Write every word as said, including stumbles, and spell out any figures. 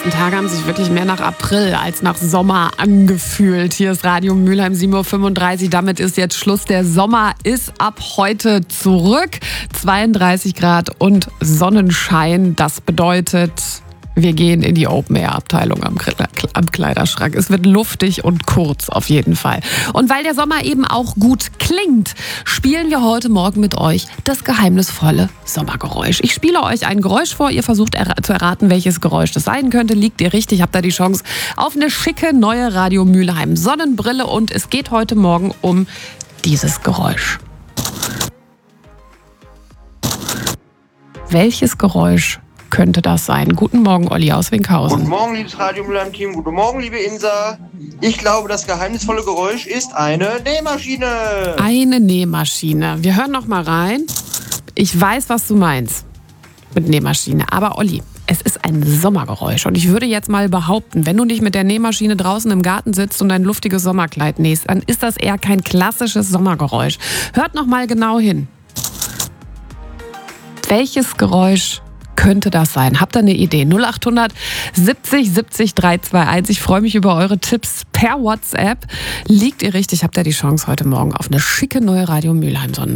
letzten Tage haben sich wirklich mehr nach April als nach Sommer angefühlt. Hier ist Radio Mülheim, sieben Uhr fünfunddreißig. Damit ist jetzt Schluss. Der Sommer ist ab heute zurück. zweiunddreißig Grad und Sonnenschein. Das bedeutet, wir gehen in die Open-Air-Abteilung am, am Kleiderschrank. Es wird luftig und kurz auf jeden Fall. Und weil der Sommer eben auch gut klingt, spielen wir heute Morgen mit euch das geheimnisvolle Sommergeräusch. Ich spiele euch ein Geräusch vor. Ihr versucht er- zu erraten, welches Geräusch das sein könnte. Liegt ihr richtig, habt ihr die Chance auf eine schicke neue Radio Mülheim Sonnenbrille. Und es geht heute Morgen um dieses Geräusch. Welches Geräusch könnte das sein? Guten Morgen, Olli aus Winkhausen. Guten Morgen, liebes Radio Mülheim-Team. Guten Morgen, liebe Insa. Ich glaube, das geheimnisvolle Geräusch ist eine Nähmaschine. Eine Nähmaschine. Wir hören noch mal rein. Ich weiß, was du meinst mit Nähmaschine. Aber Olli, es ist ein Sommergeräusch. Und ich würde jetzt mal behaupten, wenn du nicht mit der Nähmaschine draußen im Garten sitzt und ein luftiges Sommerkleid nähst, dann ist das eher kein klassisches Sommergeräusch. Hört noch mal genau hin. Welches Geräusch könnte das sein? Habt ihr eine Idee? null acht siebzig siebzig drei zwei eins. Ich freue mich über eure Tipps per WhatsApp. Liegt ihr richtig? Habt ihr die Chance heute Morgen auf eine schicke neue Radio Mülheim Sonnenbrille?